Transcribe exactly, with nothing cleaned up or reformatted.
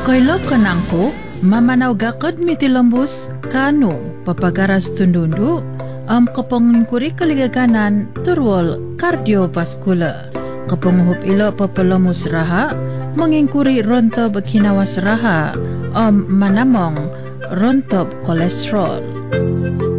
Koilo kanangko, mamanaw gakad mitilambus kano papagaras tundundu am kapangkuri kaligaganan turwal cardiovascular. Kapanguhup ilo papalamus raha, mangingkuri rontob kinawas raha am manamong rontob kolesterol.